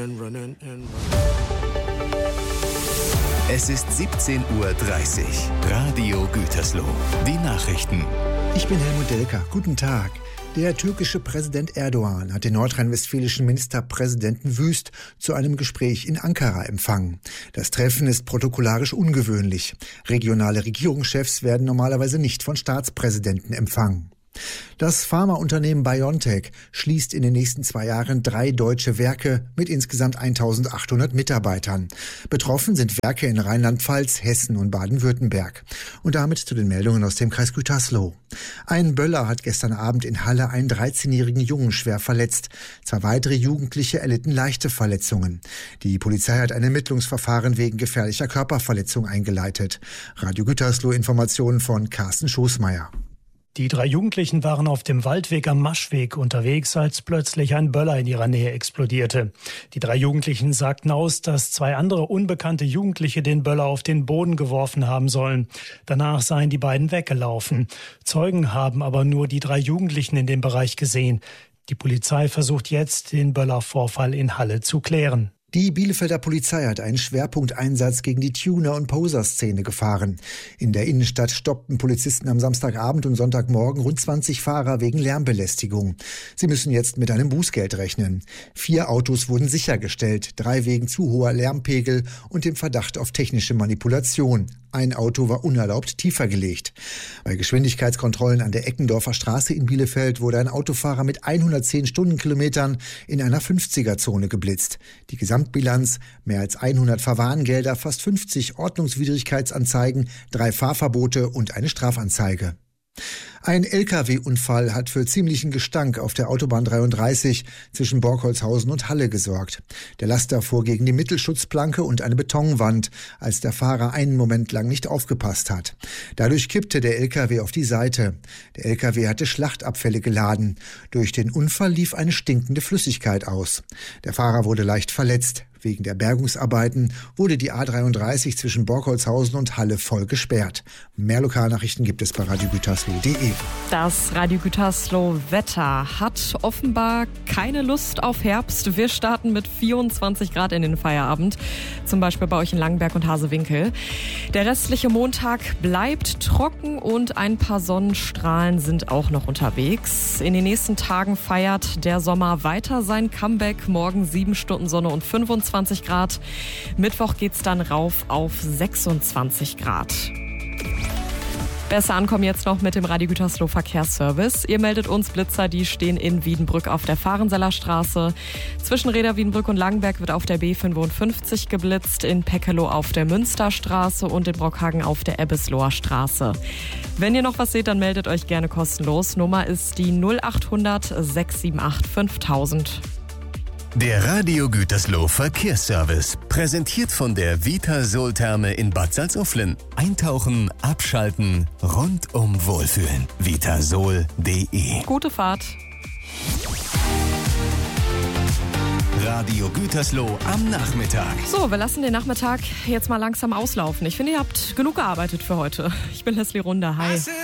Es ist 17:30 Uhr. Radio Gütersloh. Die Nachrichten. Ich bin Helmut Delker. Guten Tag. Der türkische Präsident Erdogan hat den nordrhein-westfälischen Ministerpräsidenten Wüst zu einem Gespräch in Ankara empfangen. Das Treffen ist protokollarisch ungewöhnlich. Regionale Regierungschefs werden normalerweise nicht von Staatspräsidenten empfangen. Das Pharmaunternehmen BioNTech schließt in den nächsten 2 Jahren 3 deutsche Werke mit insgesamt 1.800 Mitarbeitern. Betroffen sind Werke in Rheinland-Pfalz, Hessen und Baden-Württemberg. Und damit zu den Meldungen aus dem Kreis Gütersloh. Ein Böller hat gestern Abend in Halle einen 13-jährigen Jungen schwer verletzt. 2 weitere Jugendliche erlitten leichte Verletzungen. Die Polizei hat ein Ermittlungsverfahren wegen gefährlicher Körperverletzung eingeleitet. Radio Gütersloh, Informationen von Carsten Schoßmeier. Die 3 Jugendlichen waren auf dem Waldweg am Maschweg unterwegs, als plötzlich ein Böller in ihrer Nähe explodierte. Die 3 Jugendlichen sagten aus, dass 2 andere unbekannte Jugendliche den Böller auf den Boden geworfen haben sollen. Danach seien die beiden weggelaufen. Zeugen haben aber nur die 3 Jugendlichen in dem Bereich gesehen. Die Polizei versucht jetzt, den Böllervorfall in Halle zu klären. Die Bielefelder Polizei hat einen Schwerpunkteinsatz gegen die Tuner- und Poser-Szene gefahren. In der Innenstadt stoppten Polizisten am Samstagabend und Sonntagmorgen rund 20 Fahrer wegen Lärmbelästigung. Sie müssen jetzt mit einem Bußgeld rechnen. 4 Autos wurden sichergestellt, 3 wegen zu hoher Lärmpegel und dem Verdacht auf technische Manipulation. Ein Auto war unerlaubt tiefer gelegt. Bei Geschwindigkeitskontrollen an der Eckendorfer Straße in Bielefeld wurde ein Autofahrer mit 110 Stundenkilometern in einer 50er-Zone geblitzt. Die Gesamtbilanz: mehr als 100 Verwarngelder, fast 50 Ordnungswidrigkeitsanzeigen, 3 Fahrverbote und eine Strafanzeige. Ein Lkw-Unfall hat für ziemlichen Gestank auf der Autobahn 33 zwischen Borkholzhausen und Halle gesorgt. Der Laster fuhr gegen die Mittelschutzplanke und eine Betonwand, als der Fahrer einen Moment lang nicht aufgepasst hat. Dadurch kippte der Lkw auf die Seite. Der Lkw hatte Schlachtabfälle geladen. Durch den Unfall lief eine stinkende Flüssigkeit aus. Der Fahrer wurde leicht verletzt. Wegen der Bergungsarbeiten wurde die A33 zwischen Borkholzhausen und Halle voll gesperrt. Mehr Lokalnachrichten gibt es bei radiogütersloh.de. Das Radio Gütersloh Wetter hat offenbar keine Lust auf Herbst. Wir starten mit 24 Grad in den Feierabend, zum Beispiel bei euch in Langenberg und Hasewinkel. Der restliche Montag bleibt trocken und ein paar Sonnenstrahlen sind auch noch unterwegs. In den nächsten Tagen feiert der Sommer weiter sein Comeback. Morgen 7 Stunden Sonne und 25 Grad. Mittwoch geht's dann rauf auf 26 Grad. Besser ankommen jetzt noch mit dem Radio Gütersloh Verkehrsservice. Ihr meldet uns Blitzer, die stehen in Wiedenbrück auf der Fahrenseller Straße. Zwischen Reda, Wiedenbrück und Langenberg wird auf der B55 geblitzt, in Peckeloh auf der Münsterstraße und in Brockhagen auf der Ebbesloher Straße. Wenn ihr noch was seht, dann meldet euch gerne kostenlos. Nummer ist die 0800 678 5000. Der Radio Gütersloh Verkehrsservice, präsentiert von der Vitasol-Therme in Bad Salzuflen. Eintauchen, abschalten, rundum wohlfühlen. Vitasol.de. Gute Fahrt. Radio Gütersloh am Nachmittag. So, wir lassen den Nachmittag jetzt mal langsam auslaufen. Ich finde, ihr habt genug gearbeitet für heute. Ich bin Leslie Runde. Hi.